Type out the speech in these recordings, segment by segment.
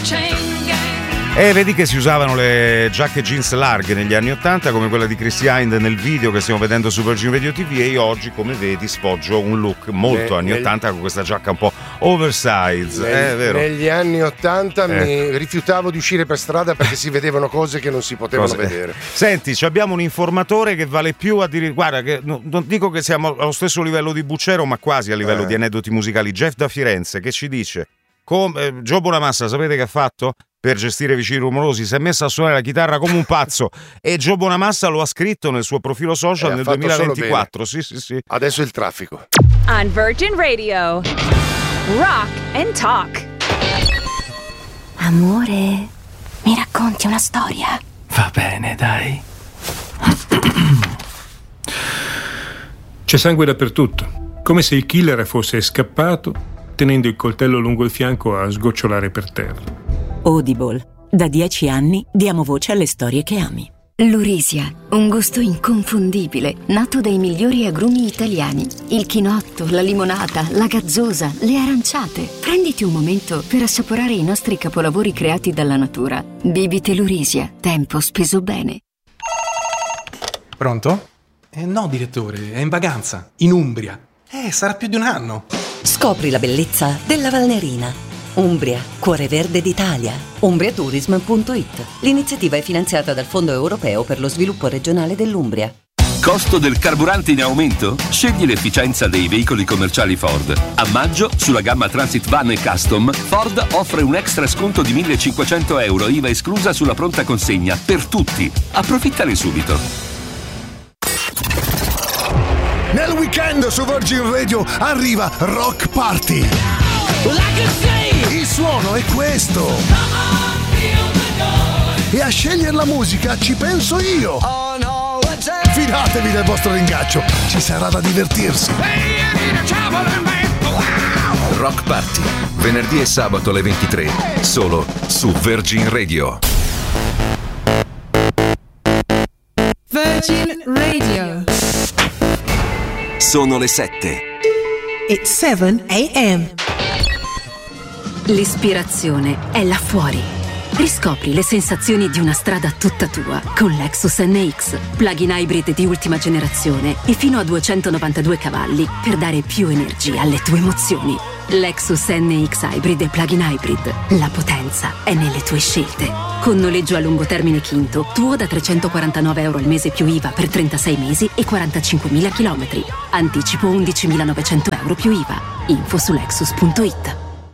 Vedi che si usavano le giacche jeans larghe negli anni 80, come quella di Chrissy Hind nel video che stiamo vedendo su Virgin Radio TV, e io oggi, come vedi, sfoggio un look molto anni 80 con questa giacca un po' oversize. Vero? Negli anni 80 mi rifiutavo di uscire per strada perché si vedevano cose che non si potevano vedere. Senti, abbiamo un informatore che vale più a dire, guarda, che non dico che siamo allo stesso livello di Bucero, ma quasi a livello di aneddoti musicali. Jeff da Firenze, che ci dice: Gio Bonamassa, sapete che ha fatto? Per gestire Vicini Rumorosi si è messo a suonare la chitarra come un pazzo, e Gio Bonamassa lo ha scritto nel suo profilo social nel 2024. Sì. Adesso il traffico. On Virgin Radio, Rock and Talk. Amore, mi racconti una storia? Va bene, dai. C'è sangue dappertutto, come se il killer fosse scappato, tenendo il coltello lungo il fianco a sgocciolare per terra. Audible. Da 10 anni diamo voce alle storie che ami. Lurisia, un gusto inconfondibile, nato dai migliori agrumi italiani. Il chinotto, la limonata, la gazzosa, le aranciate. Prenditi un momento per assaporare i nostri capolavori creati dalla natura. Bibite Lurisia, tempo speso bene. Pronto? No, direttore, è in vacanza, in Umbria. Sarà più di un anno. Scopri la bellezza della Valnerina. Umbria, cuore verde d'Italia. Umbriatourism.it. L'iniziativa è finanziata dal Fondo Europeo per lo Sviluppo Regionale dell'Umbria. Costo del carburante in aumento? Scegli l'efficienza dei veicoli commerciali Ford. A maggio, sulla gamma Transit Van e Custom, Ford offre un extra sconto di €1.500, IVA esclusa sulla pronta consegna, per tutti. Approfittane subito. Nel weekend su Virgin Radio arriva Rock Party. Il suono è questo. E a scegliere la musica ci penso io. Fidatevi del vostro ringaccio, ci sarà da divertirsi. Rock Party, venerdì e sabato alle 23, solo su Virgin Radio. Virgin Radio. Sono le 7. It's 7 a.m. L'ispirazione è là fuori. Riscopri le sensazioni di una strada tutta tua con Lexus NX, plug-in hybrid di ultima generazione e fino a 292 cavalli per dare più energia alle tue emozioni. Lexus NX Hybrid e plug-in hybrid. La potenza è nelle tue scelte. Con noleggio a lungo termine Quinto, tuo da €349 al mese più IVA per 36 mesi e 45.000 chilometri. Anticipo €11.900 più IVA. Info su Lexus.it.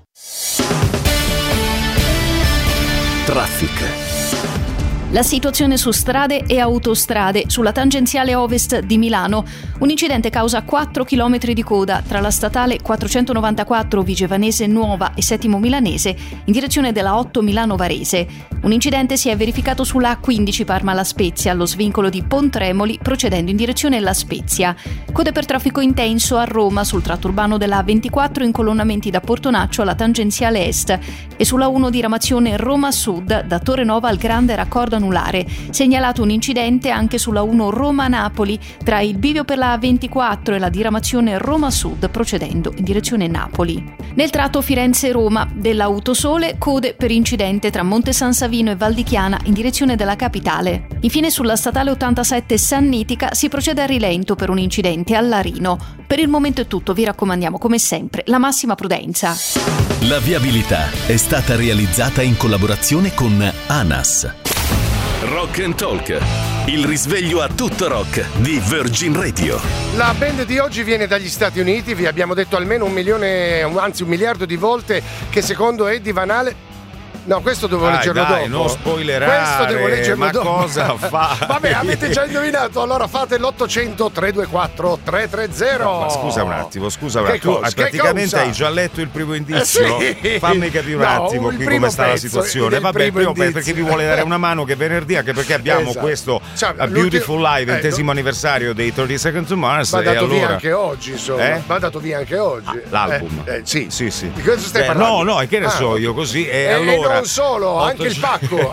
Traffic. La situazione su strade e autostrade. Sulla tangenziale ovest di Milano, un incidente causa 4 km di coda tra la statale 494 Vigevanese Nuova e Settimo Milanese in direzione della 8 Milano Varese. Un incidente si è verificato sulla A15 Parma La Spezia, allo svincolo di Pontremoli, procedendo in direzione La Spezia. Code per traffico intenso a Roma sul tratto urbano della A24, incolonnamenti da Portonaccio alla tangenziale est, e sulla 1 diramazione Roma Sud da Torre Nova al grande raccordo anulare. Segnalato un incidente anche sulla 1 Roma-Napoli tra il bivio per la A24 e la diramazione Roma Sud, procedendo in direzione Napoli. Nel tratto Firenze-Roma dell'Autosole, code per incidente tra Monte San Savino e Val di Chiana in direzione della capitale. Infine sulla statale 87 Sannitica si procede a rilento per un incidente a Larino. Per il momento è tutto, vi raccomandiamo come sempre la massima prudenza. La viabilità è stata realizzata in collaborazione con ANAS. Rock and Talk, il risveglio a tutto rock di Virgin Radio. La band di oggi viene dagli Stati Uniti, vi abbiamo detto almeno 1 miliardo di volte che secondo Eddie Van Halen. No, questo devo leggerlo dopo. Non spoilerare. Questo devo leggerlo dopo. Ma cosa fa? Vabbè, avete già indovinato. Allora fate l'800 324 330. Ma scusa un attimo. Tu praticamente hai già letto il primo indizio. Sì. Fammi capire un attimo qui come sta la situazione. Vabbè, perché vi vuole dare una mano, che venerdì, anche perché abbiamo questo Beautiful Live, 20° anniversario dei 30 Seconds to Mars. Va dato via anche oggi, insomma. Va dato via anche oggi. L'album. Sì. Sì. Di cosa stai parlando? No, e che ne so io così. E allora non solo, anche il pacco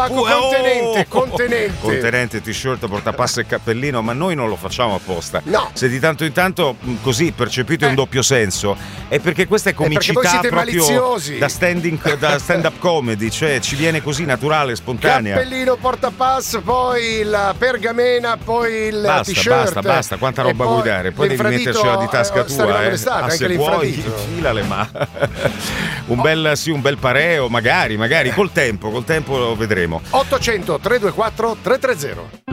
contenente, t-shirt, portapasso e cappellino, ma noi non lo facciamo apposta. No. Se di tanto in tanto così percepite un doppio senso, è perché questa è comicità proprio maliziosi. da stand-up comedy, cioè ci viene così naturale, spontanea. Cappellino, portapass, poi la pergamena, poi il t-shirt. Basta, quanta roba vuoi dare? Poi devi mettercela di tasca tua, se vuoi, infilale, ma un bel pareo, magari col tempo vedremo. 800 324 330.